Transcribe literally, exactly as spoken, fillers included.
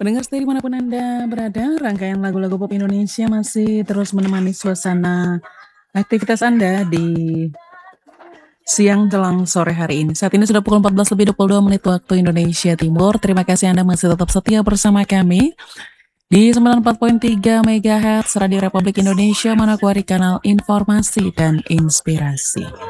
Pendengar setia dimanapun Anda berada, rangkaian lagu-lagu pop Indonesia masih terus menemani suasana aktivitas Anda di siang jelang sore hari ini. Saat ini sudah pukul empat belas lebih dua puluh dua menit waktu Indonesia Timur. Terima kasih Anda masih tetap setia bersama kami di sembilan puluh empat koma tiga MHz Radio Republik Indonesia Manokwari, kanal informasi dan inspirasi.